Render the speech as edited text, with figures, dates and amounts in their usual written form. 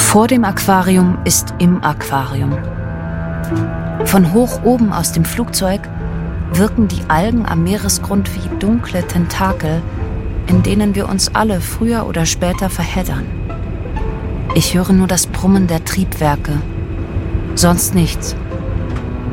Vor dem Aquarium ist im Aquarium. Von hoch oben aus dem Flugzeug wirken die Algen am Meeresgrund wie dunkle Tentakel, in denen wir uns alle früher oder später verheddern. Ich höre nur das Brummen der Triebwerke, sonst nichts.